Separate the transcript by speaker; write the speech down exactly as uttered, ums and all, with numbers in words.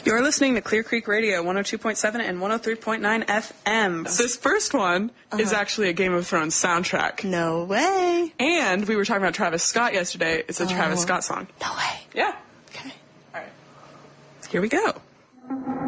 Speaker 1: You're listening to Clear Creek Radio, one oh two point seven and one oh three point nine F M. This first one uh-huh. is actually a Game of Thrones soundtrack.
Speaker 2: No way.
Speaker 1: And we were talking about Travis Scott yesterday. It's a oh. Travis Scott song.
Speaker 2: No way.
Speaker 1: Yeah.
Speaker 2: Okay.
Speaker 1: All right. Here we go.